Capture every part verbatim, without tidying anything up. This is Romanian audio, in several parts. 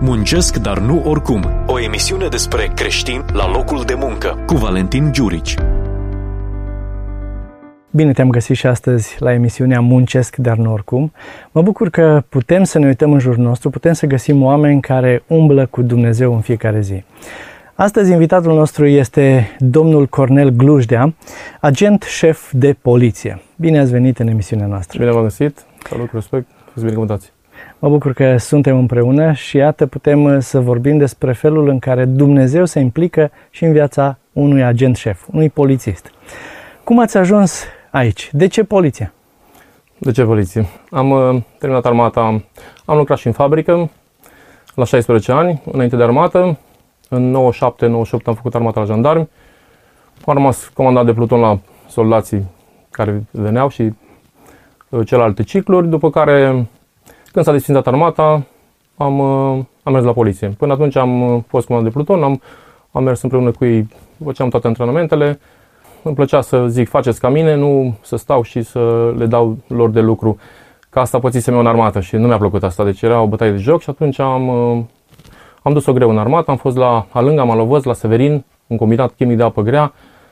Muncesc, dar nu oricum. O emisiune despre creștini la locul de muncă, cu Valentin Giurici. Bine te-am găsit și astăzi la emisiunea Muncesc, dar nu oricum. Mă bucur că putem să ne uităm în jurul nostru, putem să găsim oameni care umblă cu Dumnezeu în fiecare zi. Astăzi invitatul nostru este domnul Cornel Glujdea, agent șef de poliție. Bine ați venit în emisiunea noastră. Bine v-am găsit, salut, respect, fiți binecuvântați. Mă bucur că suntem împreună și iată putem să vorbim despre felul în care Dumnezeu se implică și în viața unui agent șef, unui polițist. Cum ați ajuns aici? De ce poliția? De ce poliție? Am uh, terminat armata, am lucrat și în fabrică la șaisprezece ani, înainte de armată. În nouăzeci și șapte nouăzeci și opt am făcut armata la jandarmi. Am rămas comandant de pluton la soldații care veneau și uh, celelalte cicluri, după care, când s-a desfințat armata, am, uh, am mers la poliție. Până atunci am fost comandant de pluton, am, am mers împreună cu ei, făceam toate antrenamentele. Îmi plăcea să zic, faceți ca mine, nu să stau și să le dau lor de lucru. Că asta pățisem eu în armată și nu mi-a plăcut asta. Deci era o bătaie de joc și atunci am, am dus-o greu în armată. Am fost la Alânga, Malovăz, la Severin, un combinat chimic de apă grea,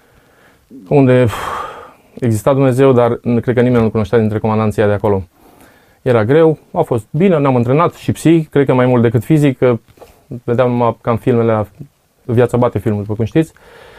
unde exista Dumnezeu, dar cred că nimeni nu cunoștea dintre comandanții de acolo. Era greu, a fost bine, ne-am antrenat și psihic, cred că mai mult decât fizic, că vedeam ca în filmele, Viața bate filmul, după cum știți.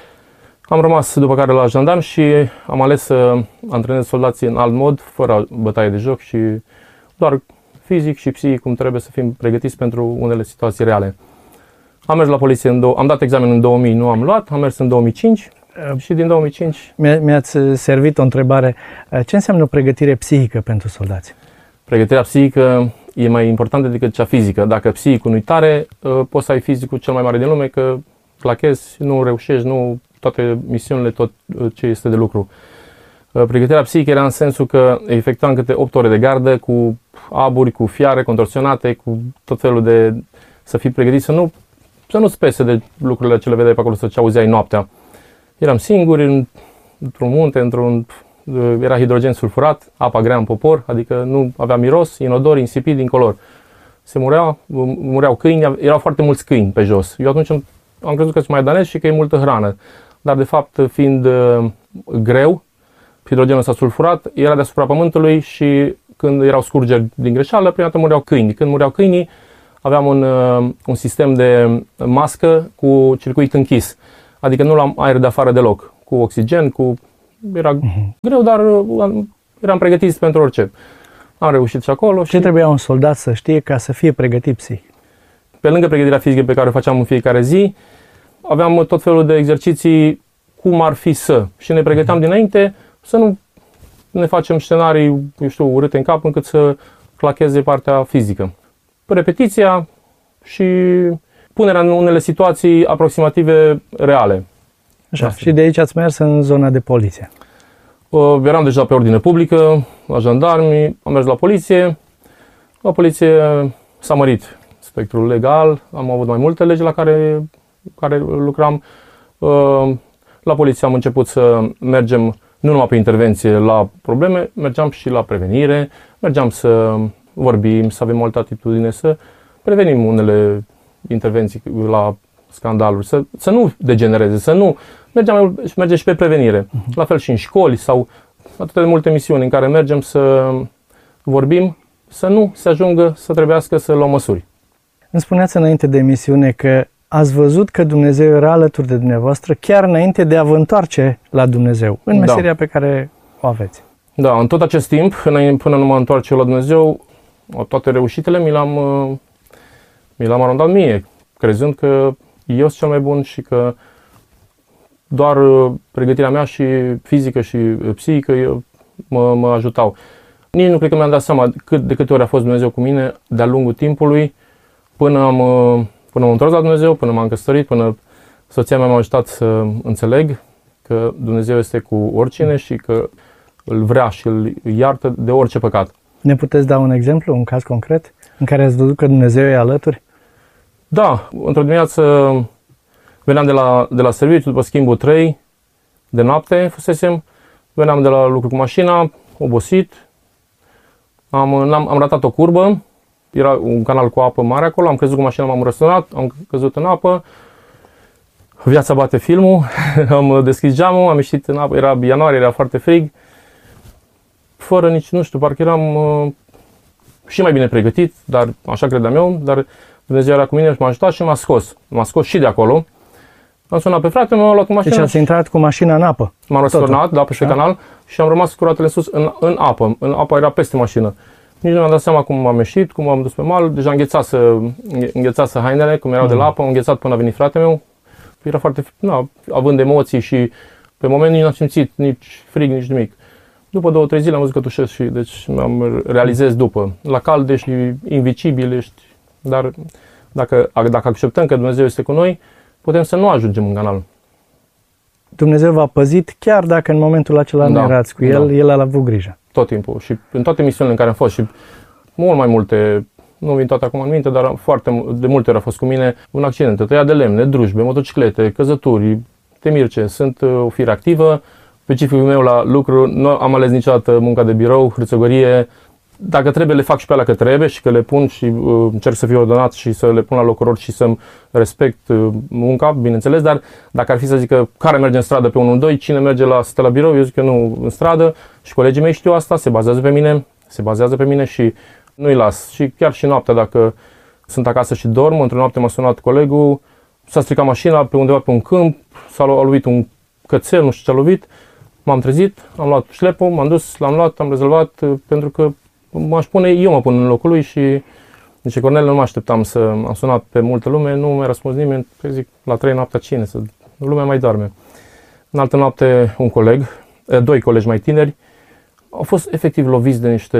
Am rămas după care la jandarm și am ales să antrenez soldații în alt mod, fără bătaie de joc și doar fizic și psihic, cum trebuie să fim pregătiți pentru unele situații reale. Am mers la poliție, în dou- am dat examen în două mii, nu am luat, am mers în două mii cinci și din două mii cinci... Mi-ați servit o întrebare. Ce înseamnă o pregătire psihică pentru soldați? Pregătirea psihică e mai importantă decât cea fizică. Dacă psihicul nu-i tare, poți să ai fizicul cel mai mare din lume, că clachezi, nu reușești, nu... toate misiunile, tot ce este de lucru. Pregătirea psihică era în sensul că efectuam câte opt ore de gardă cu aburi, cu fiare contorsionate, cu tot felul de... să fii pregătit, să nu să nu-ți pese de lucrurile ce le vedeai pe acolo, să ce auzeai noaptea. Eram singuri în, într-un munte, într-un... era hidrogen sulfurat, apa grea în popor, adică nu avea miros, inodor, insipid, incolor. Se mureau, mureau câini, erau foarte mulți câini pe jos. Eu atunci am crezut că sunt mai danez și că e multă hrană. Dar de fapt, fiind uh, greu, hidrogenul s-a sulfurat, era deasupra pământului și când erau scurgeri din greșeală, prima dată mureau câini. Când mureau câinii, aveam un, uh, un sistem de mască cu circuit închis. Adică nu luam aer de afară deloc, cu oxigen, cu... Era uh-huh. greu, dar uh, eram pregătiți pentru orice. Am reușit și acolo. Ce și... trebuia un soldat să știe ca să fie pregătit psihic? Pe lângă pregătirea fizică pe care o făceam în fiecare zi, aveam tot felul de exerciții cum ar fi să. Și ne pregăteam dinainte să nu ne facem scenarii, eu știu, urâte în cap încât să clacheze partea fizică. Repetiția și punerea în unele situații aproximative reale. Așa. Și de aici ați mers în zona de poliție. Uh, eram deja pe ordine publică, la jandarmi, am mers la poliție. La poliție s-a mărit spectrul legal, am avut mai multe legi la care care lucram. La poliție am început să mergem nu numai pe intervenție la probleme, mergeam și la prevenire, mergeam să vorbim, să avem o altă atitudine, să prevenim unele intervenții la scandaluri, să, să nu degenereze, să nu... Mergeam, mergem și pe prevenire. La fel și în școli sau atât de multe misiuni în care mergem să vorbim, să nu se ajungă să trebuiască să luăm măsuri. Îmi spuneați înainte de emisiune că ați văzut că Dumnezeu era alături de dumneavoastră chiar înainte de a vă întoarce la Dumnezeu, în meseria da. pe care o aveți. Da, în tot acest timp, până nu mă întoarce eu la Dumnezeu, toate reușitele mi le-am, mi le-am arondat mie, crezând că eu sunt cel mai bun și că doar pregătirea mea și fizică și psihică eu, mă, mă ajutau. Nici nu cred că mi-am dat seama cât, de câte ori a fost Dumnezeu cu mine de-a lungul timpului, până am... Până m-am întors la Dumnezeu, până m-am căsătorit, până soția mea m-a ajutat să înțeleg că Dumnezeu este cu oricine și că îl vrea și îl iartă de orice păcat. Ne puteți da un exemplu, un caz concret, în care ați văzut că Dumnezeu e alături? Da, într-o dimineață veneam de la, de la serviciu, după schimbul trei de noapte fusesem, veneam de la lucru cu mașina, obosit, am, am, am ratat o curbă Era un canal cu apă mare acolo, am crezut cu mașina, m-am răsunat, am căzut în apă. Viața bate filmul, am deschis geamul, am ieșit în apă, era ianuarie, era foarte frig. Fără nici, nu știu, parcă eram uh, și mai bine pregătit, dar așa credeam eu, dar Dumnezeu era cu mine și m-a ajutat și m-a scos. M-a scos și de acolo. Am sunat pe frate, m-a luat cu mașina. Deci ați intrat cu mașina în apă? M-am răsturnat, da, pe da? canal și am rămas cu roatele în sus, în, în apă. În apă era peste mașină. Nici nu mi-am dat seama cum am ieșit, cum am dus pe mal. Deja înghețase, înghețase hainele, cum erau mm. de la apă, am înghețat până a venit fratele meu. Era foarte, na, având emoții și pe moment nici n-am simțit nici frig, nici nimic. După două, trei zile am văzut că tușesc și deci am realizez după. La cald ești invicibil, ești, dar dacă, dacă acceptăm că Dumnezeu este cu noi, putem să nu ajungem în canal. Dumnezeu v-a păzit chiar dacă în momentul acela da, nu erați cu El, da. El a avut grijă. Tot timpul și în toate misiunile în care am fost și mult mai multe, nu vin toate acum în minte, dar foarte de multe ori a fost cu mine un accident, tăiat de lemne, drujbe, motociclete, căzături, te mirce, sunt o fire activă. Specificul meu la lucru, nu am ales niciodată munca de birou, hârțăgorie. Dacă trebuie, le fac și pe alea că trebuie și că le pun și uh, încerc să fiu ordonat și să le pun la locul lor și să-mi respect uh, munca, bineînțeles, dar dacă ar fi să zică care merge în stradă pe unu doi, cine merge la, stă la birou, eu zic că nu în stradă și colegii mei știu asta, se bazează pe mine, se bazează pe mine și nu-i las. Și chiar și noaptea, dacă sunt acasă și dorm, într-o noapte m-a sunat colegul, s-a stricat mașina pe undeva pe un câmp, s-a lovit un cățel, nu știu ce a lovit. M-am trezit, am luat șlepul, m-am dus, l-am luat, am rezolvat, pentru că m-aș pune, eu mă pun în locul lui și zice, Cornel, nu mă așteptam să, am sunat pe multă lume, nu mi-a răspuns nimeni, pe zic, la trei noaptea cine, să, lumea mai doarme. În altă noapte un coleg, doi colegi mai tineri, au fost efectiv loviți de niște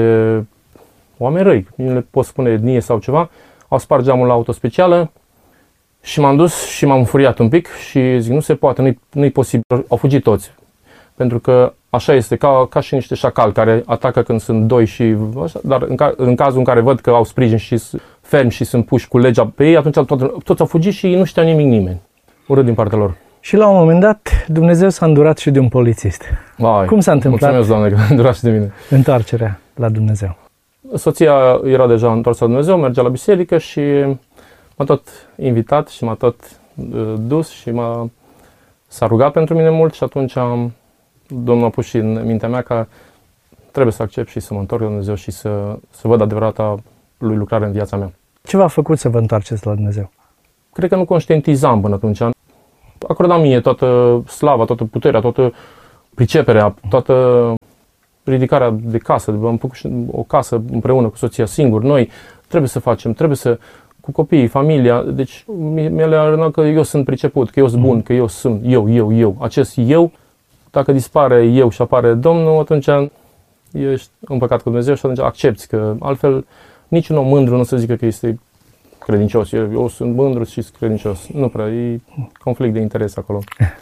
oameni răi, nu le pot spune etnie sau ceva, au spart geamul la autospecială și m-am dus și m-am înfuriat un pic și zic, nu se poate, nu-i, nu-i posibil, au fugit toți. Pentru că așa este, ca, ca și niște șacali care atacă când sunt doi și așa, dar în, ca, în cazul în care văd că au sprijin și fermi și sunt puși cu legea pe ei, atunci to- toți au fugit și nu știa nimic nimeni. Urât din partea lor. Și la un moment dat, Dumnezeu s-a îndurat și de un polițist. Vai, cum s-a întâmplat? Mulțumesc, Doamne, că a îndurat și de mine. Întoarcerea la Dumnezeu. Soția era deja întoarsă la Dumnezeu, mergea la biserică și m-a tot invitat și m-a tot uh, dus și m-a, s-a rugat pentru mine mult și atunci am Domnul a pus și în mintea mea că trebuie să accept și să mă întorc la Dumnezeu și să, să văd adevărata lui lucrare în viața mea. Ce v-a făcut să vă întoarceți la Dumnezeu? Cred că nu conștientizam până atunci. Acordam mie toată slava, toată puterea, toată priceperea, toată ridicarea de casă. Am făcut o casă împreună cu soția, singur. Noi trebuie să facem, trebuie să... cu copiii, familia. Deci mi-a arătat că eu sunt priceput, că eu sunt bun, că eu sunt eu, eu, eu. Acest eu, dacă dispare eu și apare Domnul, atunci ești în păcat cu Dumnezeu și atunci accepti că altfel niciun om mândru nu se zică că este credincios. Eu, eu sunt mândru și sunt credincios. Nu prea, e conflict de interes acolo.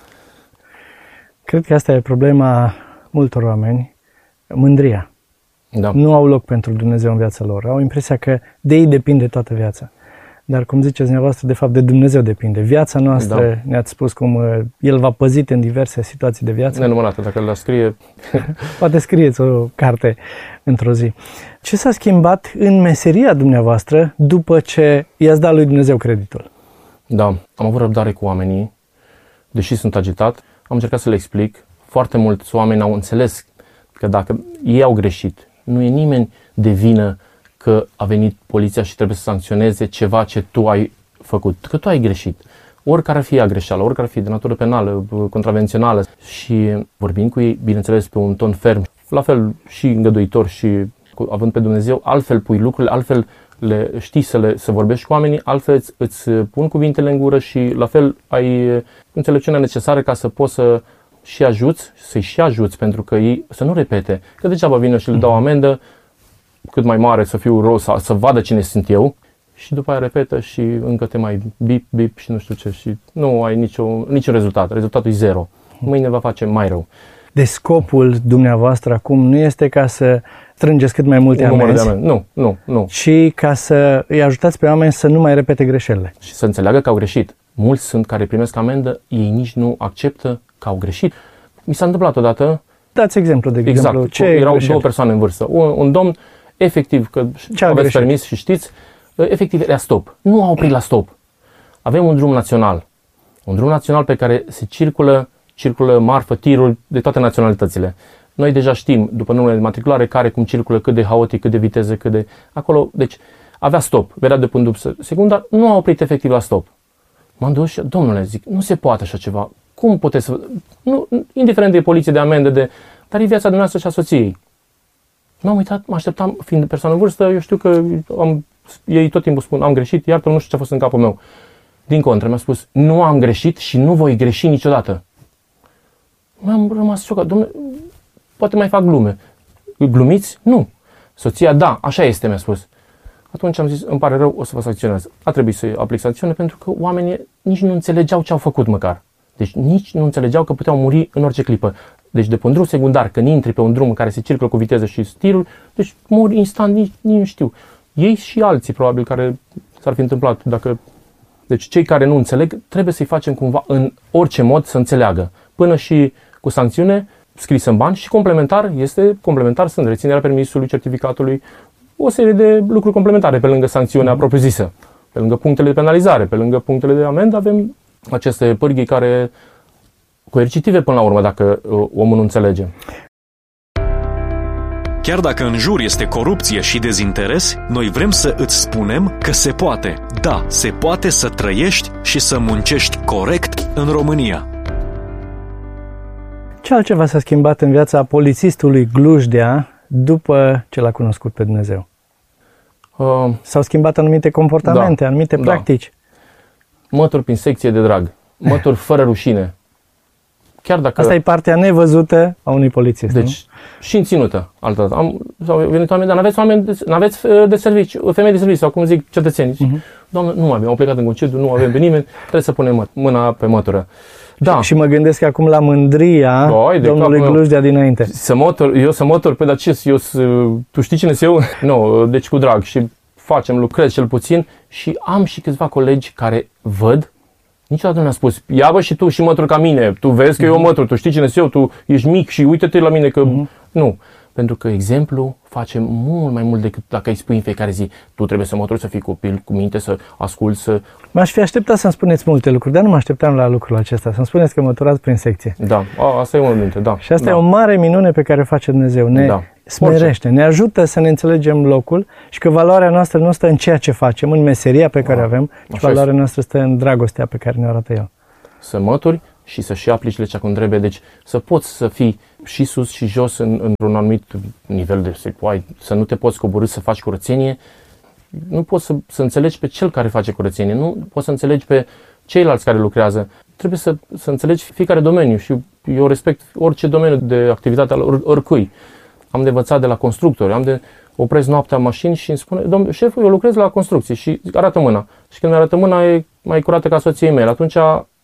Cred că asta e problema multor oameni, mândria. Da. Nu au loc pentru Dumnezeu în viața lor. Au impresia că de ei depinde toată viața. Dar cum ziceți dumneavoastră, de fapt de Dumnezeu depinde. Viața noastră, da. Ne-ați spus cum El v-a păzit în diverse situații de viață. Nenumărate, dacă le scrie. Poate scrieți o carte într-o zi. Ce s-a schimbat în meseria dumneavoastră după ce i-ați dat lui Dumnezeu creditul? Da, am avut răbdare cu oamenii, deși sunt agitat. Am încercat să le explic. Foarte mulți oameni au înțeles că dacă ei au greșit, nu e nimeni de vină că a venit poliția și trebuie să sancționeze ceva ce tu ai făcut, că tu ai greșit. Oricare ar fi ea greșeală, oricare ar fi de natură penală, contravențională. Și vorbind cu ei, bineînțeles, pe un ton ferm, la fel și îngăduitor și având pe Dumnezeu, altfel pui lucrurile, altfel le știi să, le, să vorbești cu oamenii, altfel îți, îți pun cuvintele în gură și la fel ai înțelepciunea necesară ca să poți să și ajuți, să-i și ajuți, pentru că ei să nu repete. Că degeaba vine și le dau amendă, cât mai mare să fiu rău, să, să vadă cine sunt eu și după aia repetă și încă te mai bip, bip și nu știu ce și nu ai nicio, niciun rezultat. Rezultatul e zero. Mâine va face mai rău. De scopul dumneavoastră acum nu este ca să strângeți cât mai multe amenzi, amenzi. Nu, nu, nu. ci ca să îi ajutați pe oameni să nu mai repete greșelile. Și să înțeleagă că au greșit. Mulți sunt care primesc amendă, ei nici nu acceptă că au greșit. Mi s-a întâmplat odată. Dați exemplu, de exact. exemplu. Ce Erau greșeli? două persoane în vârstă. Un, un domn efectiv, că Ce aveți greșit? permis și știți, efectiv era stop. Nu a oprit la stop. Avem un drum național. Un drum național pe care se circulă, circulă marfă, tiruri de toate naționalitățile. Noi deja știm, după numele de matriculare, care cum circulă, cât de haotic, cât de viteză, cât de... Acolo, deci, avea stop. Vedea de până după secundar, nu a oprit efectiv la stop. M-am dus și, domnule, zic, nu se poate așa ceva. Cum puteți să... Nu, indiferent de poliție, de amendă, de... Dar e viața dumneavoastră și a soției. M-am uitat, mă așteptam, fiind persoană în vârstă, eu știu că am, ei tot timpul spun, am greșit, iartă, nu știu ce a fost în capul meu. Din contră, mi-a spus, nu am greșit și nu voi greși niciodată. M-am rămas șocat, domnule, poate mai fac glume. Glumiți? Nu. Soția, da, așa este, mi-a spus. Atunci am zis, îmi pare rău, o să vă sancționez. A trebuit să aplic sancțiune pentru că oamenii nici nu înțelegeau ce au făcut măcar. Deci nici nu înțelegeau că puteau muri în orice clipă. Deci de pe un drum secundar, când intri pe un drum în care se circulă cu viteză și stilul, deci mori instant, nici, nici nu știu. Ei și alții probabil care s-ar fi întâmplat. Dacă... Deci cei care nu înțeleg, trebuie să-i facem cumva în orice mod să înțeleagă. Până și cu sancțiune scrisă în bani și complementar, este complementar, sunt reținerea permisului, certificatului, o serie de lucruri complementare pe lângă sancțiunea propriu-zisă. Pe lângă punctele de penalizare, pe lângă punctele de amendă, avem aceste pârghii care coercitive până la urmă, dacă omul nu înțelege. Chiar dacă în jur este corupție și dezinteres, noi vrem să îți spunem că se poate. Da, se poate să trăiești și să muncești corect în România. Ce altceva s-a schimbat în viața polițistului Glujdea după ce l-a cunoscut pe Dumnezeu? Uh, S-au schimbat anumite comportamente, da, anumite da. practici. Mături prin secție de drag, mături fără rușine. Chiar dacă... Asta e partea nevăzută a unui polițist, Deci, nu? și în ținută. Altă dată. Am, s-au venit oameni, dar n-aveți oameni de, n-aveți de serviciu, femei de serviciu, sau cum zic, cetățeni. Uh-huh. Doamne, nu avem, au plecat în concediu, nu avem pe nimeni, trebuie să punem mâna pe mătură. Da. Și, și mă gândesc acum la mândria Doi, de domnului Glujdea dinainte. Să motor, eu să motor, pe dar ce, eu să, tu știi cine sunt eu? Nu, deci cu drag și facem, lucrez cel puțin și am și câțiva colegi care văd. Niciodată nu mi-a spus, ia bă și tu și mături ca mine, tu vezi că uh-huh. eu mături, tu știi cine sunt eu, tu ești mic și uite-te la mine că... Uh-huh. Nu, pentru că exemplu face mult mai mult decât dacă îi spui în fiecare zi. Tu trebuie să mături, să fii copil, cu minte, să asculți, să... M-aș fi așteptat să-mi spuneți multe lucruri, dar nu mă așteptam la lucrul acesta, să-mi spuneți că măturați prin secție. Da, a, asta e unul dintre, da. Și asta da. e o mare minune pe care o face Dumnezeu, ne da. smerește, ne ajută să ne înțelegem locul și că valoarea noastră nu stă în ceea ce facem, în meseria pe care o avem, ci valoarea este. noastră stă în dragostea pe care ne arată El. Să mături și să și aplici legea cum trebuie, deci să poți să fii și sus și jos în, într-un anumit nivel de secuai, să nu te poți coborî să faci curățenie, nu poți să, să înțelegi pe cel care face curățenie, nu poți să înțelegi pe ceilalți care lucrează, trebuie să, să înțelegi fiecare domeniu și eu respect orice domeniu de activitate al or, oricui. Am de învățat de la constructori, am de opresc noaptea în mașini și îmi spune, domnule șeful, eu lucrez la construcție și arată mâna. Și când mi arată mâna e mai curată ca soției mele, atunci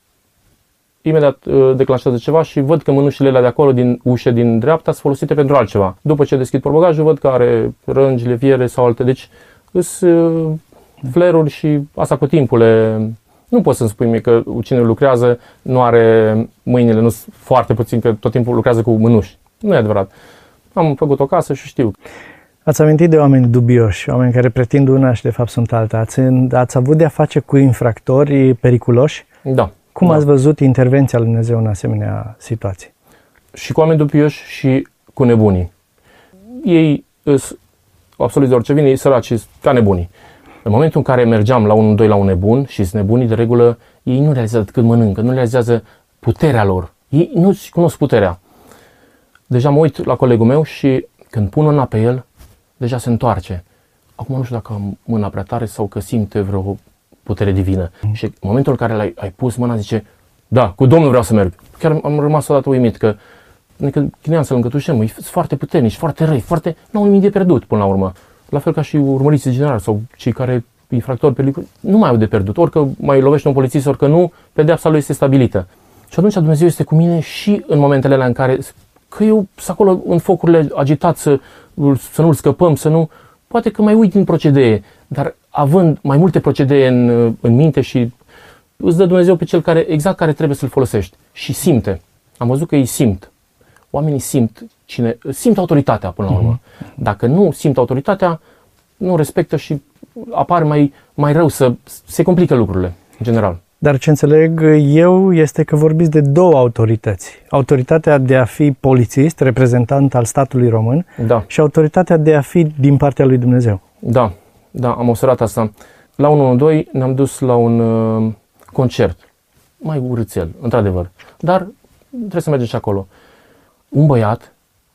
imediat uh, declanșează ceva și văd că mânușile alea de acolo, din ușe din dreapta, sunt folosite pentru altceva. După ce deschid portbagajul, văd că are rângi, leviere sau alte. Deci, sunt uh, fleruri și asta cu timpul. Le... Nu poți să-mi spui mie că cine lucrează nu are mâinile, nu foarte puțin, că tot timpul lucrează cu mânuși. Nu e adevărat. Am făcut o casă și știu. Ați amintit de oameni dubioși, oameni care pretind una și de fapt sunt alta. Ați, ați avut de-a face cu infractori periculoși? Da. Cum da. ați văzut intervenția lui Dumnezeu în asemenea situații? Și cu oameni dubioși și cu nebunii. Ei sunt absolut de orice vine, ei săraci, ca nebunii. În momentul în care mergeam la unul, doi la un nebun și sunt nebunii, de regulă, ei nu realizează cât mănâncă, nu realizează puterea lor. Ei nu-și cunosc puterea. Deja mă uit la colegul meu și când pun mâna pe el, deja se întoarce. Acum nu știu dacă am mâna prea tare sau că simte vreo putere divină. Mm. Și în momentul în care l-ai ai pus mâna, zice, da, cu Domnul vreau să merg. Chiar am rămas odată uimit că chineam să-l încătușăm, e foarte puternici, foarte răi, foarte... n-au nimic de pierdut până la urmă. La fel ca și urmăriții generali sau cei care infractori periculoși, nu mai au de pierdut. Orică mai lovește un polițist, orică nu, pedeapsa lui este stabilită. Și atunci Dumnezeu este cu mine și în momentele alea în care, că eu sunt acolo în focurile agitat să, să nu-l scăpăm, să nu... Poate că mai uit din procedee, dar având mai multe procedee în, în minte și îți dă Dumnezeu pe cel care, exact care trebuie să-l folosești. Și simte. Am văzut că ei simt. Oamenii simt cine simt autoritatea până la urmă. Uh-huh. Dacă nu simt autoritatea, nu respectă și apare mai, mai rău, să se complică lucrurile, în general. Dar ce înțeleg eu este că vorbiți de două autorități. Autoritatea de a fi polițist, reprezentant al statului român, da. și autoritatea de a fi din partea lui Dumnezeu. Da, da, am observat asta. La unu unu doi ne-am dus la un uh, concert, mai urâțel, într-adevăr, dar trebuie să mergem și acolo. Un băiat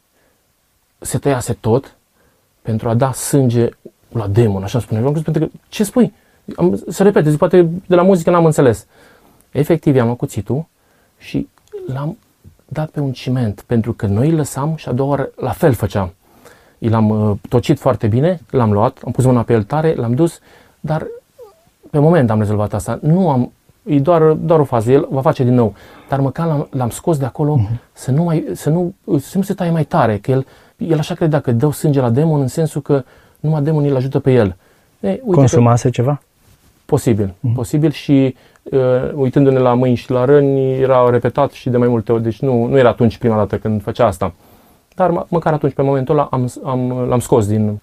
se tăiase tot pentru a da sânge la demon, așa spune. Am pentru că, ce spui? Am, să repete, zic, poate de la muzică n-am înțeles. Efectiv, i-am luat cuțitul și l-am dat pe un ciment, pentru că noi îl lăsam și a doua oară la fel făceam. I l-am uh, tocit foarte bine, l-am luat, am pus mâna pe el tare, l-am dus, dar pe moment am rezolvat asta. Nu am, e doar, doar o fază, el va face din nou. Dar măcar l-am, l-am scos de acolo uh-huh. să, nu mai, să, nu, să nu se taie mai tare, că el, el așa credea că dă sânge la demon în sensul că numai demonii îl ajută pe el. E, uite Consumase că, ceva? Posibil, uh-huh. posibil și uh, uitându-ne la mâini și la răni, era repetat și de mai multe ori, deci nu, nu era atunci prima dată când făcea asta. Dar mă, măcar atunci, pe momentul ăla, am, am, l-am scos din...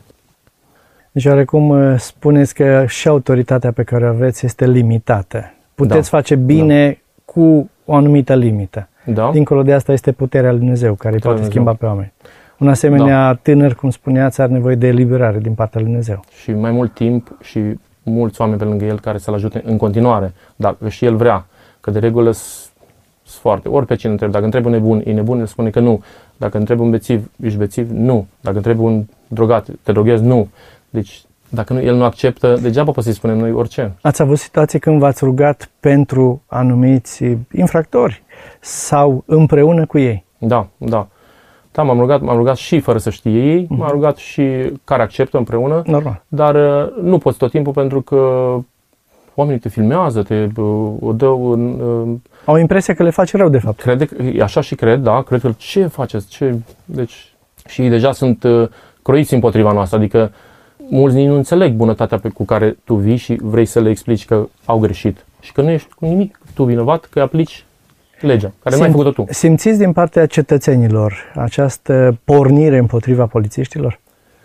Deci, oarecum, spuneți că și autoritatea pe care o aveți este limitată. Puteți da. face bine da. cu o anumită limită. Da. Dincolo de asta este puterea lui Dumnezeu, care îi poate Dumnezeu. schimba pe oameni. Un asemenea da. tânăr, cum spuneați, are nevoie de eliberare din partea lui Dumnezeu. Și mai mult timp și mulți oameni pe lângă el care să-l ajute în continuare, dacă și el vrea, că de regulă sunt foarte, ori pe cine întreb, dacă întreb un nebun, e nebun, el spune că nu, dacă întreb un bețiv, ești bețiv, nu, dacă întreb un drogat, te droghezi, nu, deci dacă nu, el nu acceptă, degeaba poți să-i spunem noi orice. Ați avut situații când v-ați rugat pentru anumiți infractori sau împreună cu ei? Da, da. Da, m-am rugat, m-am rugat și fără să știe ei, uh-huh. m-am rugat și care acceptă împreună, normal. Dar uh, nu poți tot timpul pentru că oamenii te filmează, te uh, o dă un... Uh, Au impresia că le face rău, de fapt. Crede, așa și cred, da, cred că ce faceți, ce... Deci, și deja sunt uh, croiți împotriva noastră, adică mulți nu înțeleg bunătatea pe, cu care tu vii și vrei să le explici că au greșit și că nu ești cu nimic tu vinovat, că aplici legea, care nu ai făcut-o tu. Simțiți din partea cetățenilor această pornire împotriva polițiștilor?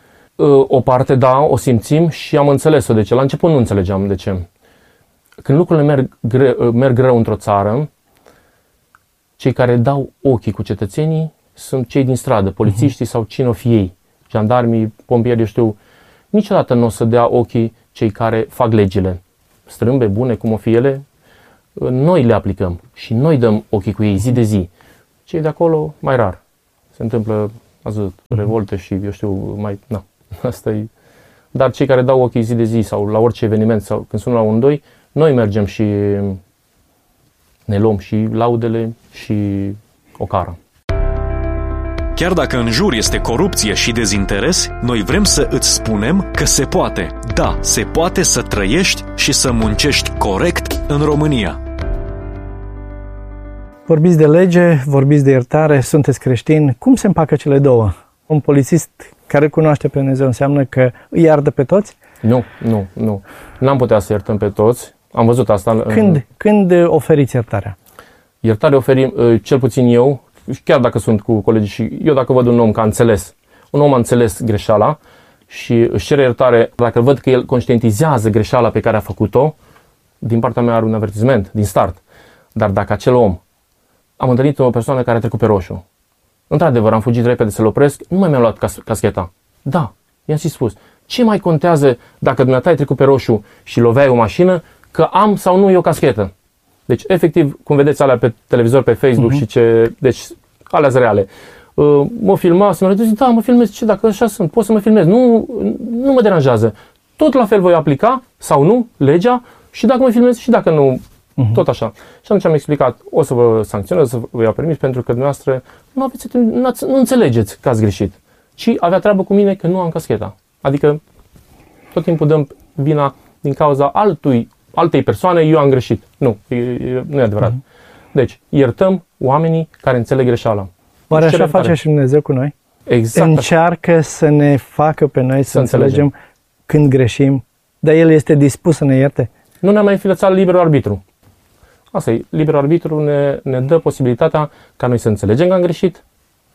O parte, da, o simțim și am înțeles-o de ce. La început nu înțelegeam de ce. Când lucrurile merg, gre, merg rău într-o țară, cei care dau ochii cu cetățenii sunt cei din stradă, polițiștii uh-huh. sau cine o fi ei, jandarmii, pompieri, eu știu. Niciodată nu o să dea ochii cei care fac legile. Strâmbe, bune, cum o fi ele, noi le aplicăm și noi dăm ochii cu ei zi de zi. Cei de acolo, mai rar. Se întâmplă, ați văzut, revolte și, eu știu, mai... Na, asta e. Dar cei care dau ochii zi de zi sau la orice eveniment sau când sunt la un doi, noi mergem și ne luăm și laudele și ocara. Chiar dacă în jur este corupție și dezinteres, noi vrem să îți spunem că se poate. Da, se poate să trăiești și să muncești corect în România. Vorbiți de lege, vorbiți de iertare, sunteți creștini. Cum se împacă cele două? Un polițist care cunoaște pe Dumnezeu înseamnă că îi iartă pe toți? Nu, nu, nu. N-am putea să iertăm pe toți. Am văzut asta. Când, în... când oferiți iertarea? Iertare oferim, cel puțin eu, chiar dacă sunt cu colegii și eu dacă văd un om că a înțeles, un om a înțeles greșeala și își cere iertare, dacă văd că el conștientizează greșeala pe care a făcut-o, din partea mea are un avertisment din start. Dar dacă acel om, am întâlnit o persoană care a trecut pe roșu, într-adevăr am fugit repede să-l opresc, nu mai mi-am luat cas- cascheta. Da, i-am și spus, ce mai contează dacă dumneata ai trecut pe roșu și loveai o mașină, că am sau nu eu caschetă? Deci, efectiv, cum vedeți alea pe televizor, pe Facebook uh-huh. și ce... Deci, alea-s reale. Uh, mă filma, să mă zic, da, mă filmez, ce, dacă așa sunt, pot să mă filmez. Nu, nu mă deranjează. Tot la fel voi aplica, sau nu, legea, și dacă mă filmez, și dacă nu, uh-huh. tot așa. Și atunci am explicat, o să vă sancționez, să vă iau permis, pentru că dumneavoastră nu, aveți, nu, ați, nu înțelegeți că ați greșit. Ci avea treabă cu mine că nu am cascheta. Adică, tot timpul dăm vina din cauza altui, altei persoane, eu am greșit. Nu, e, e, nu e adevărat. Uh-huh. Deci, iertăm oamenii care înțeleg greșeala. Oare așa face și Dumnezeu cu noi? Exact. Încearcă să ne facă pe noi să, să înțelegem. înțelegem când greșim, dar El este dispus să ne ierte? Nu ne-a mai înființat liberul arbitru. Asta e, liberul arbitru ne, ne dă posibilitatea ca noi să înțelegem că am greșit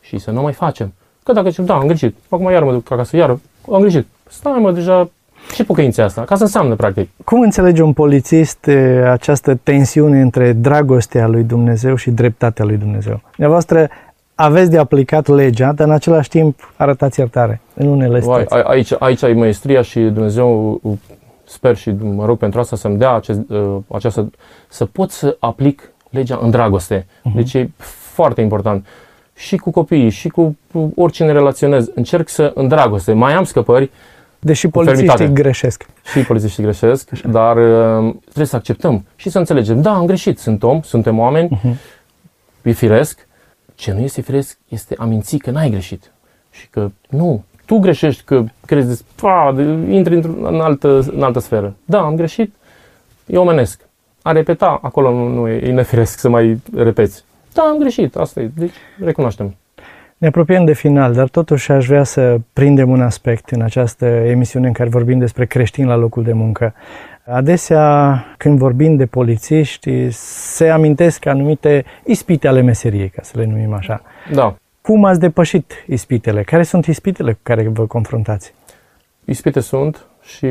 și să nu mai facem. Că dacă zicem, da, am greșit, acum iar mă duc acasă, iar am greșit. Stai mă, deja, ce pocăința asta? Ca să înseamnă, practic. Cum înțelege un polițist această tensiune între dragostea lui Dumnezeu și dreptatea lui Dumnezeu? Dumneavoastră aveți de aplicat legea, dar în același timp arătați iertare în unele situații. Vai, aici, aici ai maestria și Dumnezeu, sper și mă rog pentru asta să-mi dea acest, această, să pot să aplic legea în dragoste. Uh-huh. Deci e foarte important. Și cu copiii, și cu oricine relaționez, încerc să în dragoste. Mai am scăpări. Deși polițiștii greșesc. Și polițiștii greșesc, așa. Dar uh, trebuie să acceptăm și să înțelegem. Da, am greșit, sunt om, suntem oameni, uh-huh. E firesc. Ce nu este firesc este a minți că n-ai greșit. Și că nu, tu greșești, că crezi, pa, intri în altă, în altă sferă. Da, am greșit, e omenesc. A repeta, acolo nu, nu e, e nefiresc să mai repeți. Da, am greșit, asta e, deci recunoaștem. Ne apropiem de final, dar totuși aș vrea să prindem un aspect în această emisiune în care vorbim despre creștini la locul de muncă. Adesea, când vorbim de polițiști, se amintesc anumite ispite ale meseriei, ca să le numim așa. Da. Cum ați depășit ispitele? Care sunt ispitele cu care vă confruntați? Ispite sunt și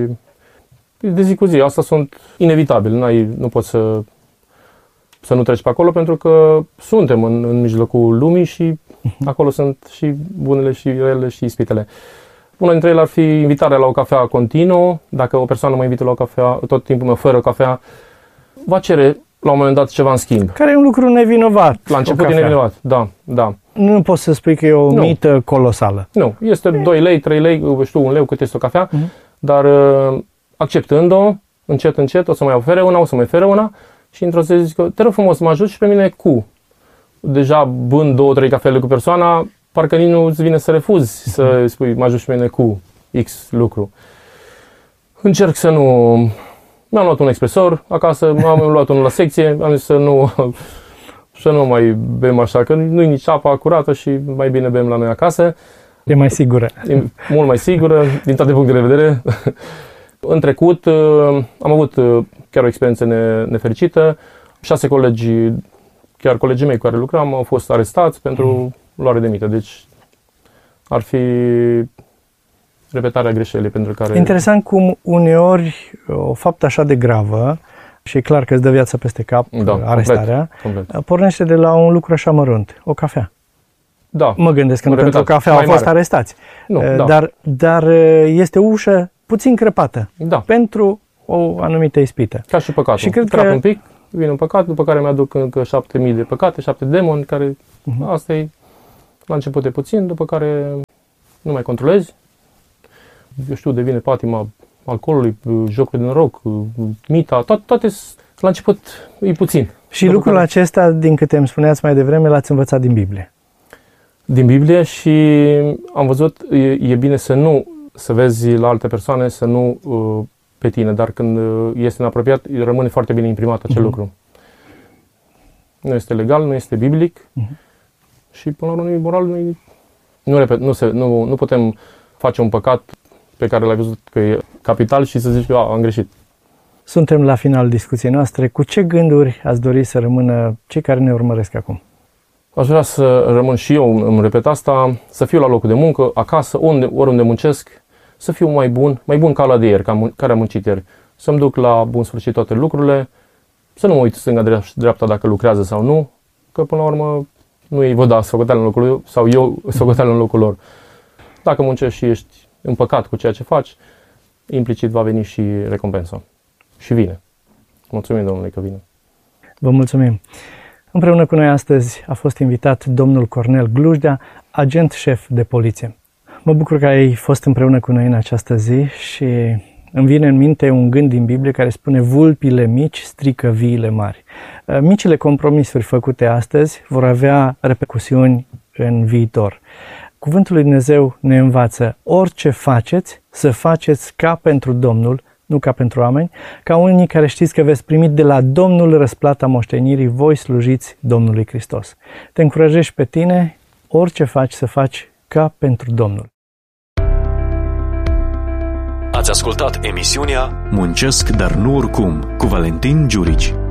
de zi cu zi, astea sunt inevitabile, N-ai, nu poți să, să nu treci pe acolo pentru că suntem în, în mijlocul lumii și acolo sunt și bunele și relele și ispitele. Una dintre ele ar fi invitarea la o cafea continuă. Dacă o persoană mă invită la o cafea, tot timpul meu fără cafea, va cere la un moment dat ceva în schimb. Care e un lucru nevinovat. La început e nevinovat, da, da. Nu poți să spui că e o nu. mită colosală. Nu, este doi lei, trei lei, știu, un leu cât este o cafea, uh-huh. Dar acceptând-o, încet, încet, o să mai ofere una, o să mai ofere una și într-o zi zic că te rog frumos să mă ajut și pe mine cu. Deja bând două, trei cafele cu persoana, parcă nici nu îți vine să refuzi să spui mă ajut și pe mine cu X lucru. Încerc să nu... Mi-am luat un expresor acasă, m-am luat unul la secție, am zis să nu, să nu mai bem așa, că nu-i nici apa curată și mai bine bem la noi acasă. E mai sigură. E mult mai sigură, din toate punctele de vedere. În trecut am avut chiar o experiență nefericită. Șase colegi, chiar colegii mei cu care lucram, au fost arestați pentru mm. luare de mită. Deci ar fi repetarea greșelii pentru care... Interesant cum uneori o faptă așa de gravă, și e clar că îți dă viața peste cap, da, arestarea, complet, complet. pornește de la un lucru așa mărunt, o cafea. Da. Mă gândesc că nu pentru o cafea au fost mare. arestați. Nu, uh, da. dar, dar este o ușă puțin crăpată da. pentru o anumită ispită. Ca și păcatul. Și cred Crap că... un pic, vine un păcat, după care mi-aduc încă șapte mii de păcate, șapte demoni, care uh-huh. asta e, la început e puțin, după care nu mai controlezi. Eu știu, devine patima alcoolului, jocul de noroc, mita, toate, toate la început e puțin. Și după lucrul care... acesta, din câte îmi spuneați mai devreme, l-ați învățat din Biblie. Din Biblie și am văzut, e, e bine să nu, să vezi la alte persoane, să nu uh, pe tine, dar când este în apropiat, rămâne foarte bine imprimat acel uh-huh. lucru. Nu este legal, nu este biblic uh-huh. și până la urmă nu e moral, nu, e, nu, repet, nu, se, nu, nu putem face un păcat pe care l-ai văzut că e capital și să zici că am greșit. Suntem la finalul discuției noastre. Cu ce gânduri ați dori să rămână cei care ne urmăresc acum? Aș vrea să rămân și eu, îmi repet asta, să fiu la locul de muncă, acasă, unde, oriunde muncesc, să fiu mai bun, mai bun ca la de ieri, ca, care am muncit ieri. Să-mi duc la bun sfârșit toate lucrurile, să nu mă uit stânga-dreapta dacă lucrează sau nu, că până la urmă nu ei vă da socoteală în locul meu sau eu socoteală în locul lor. Dacă muncești și ești împăcat cu ceea ce faci, implicit va veni și recompensa. Și vine. Mulțumim, Domnule, că vine. Vă mulțumim. Împreună cu noi astăzi a fost invitat domnul Cornel Glujdea, agent șef de poliție. Mă bucur că ai fost împreună cu noi în această zi și îmi vine în minte un gând din Biblie care spune: vulpile mici strică viile mari. Micile compromisuri făcute astăzi vor avea repercusiuni în viitor. Cuvântul lui Dumnezeu ne învață: orice faceți, să faceți ca pentru Domnul, nu ca pentru oameni, ca unii care știți că veți primi de la Domnul răsplata moștenirii, voi slujiți Domnului Hristos. Te încurajez pe tine, orice faci, să faci ca pentru Domnul. Ați ascultat emisiunea Muncesc, dar nu oricum, cu Valentin Giurici.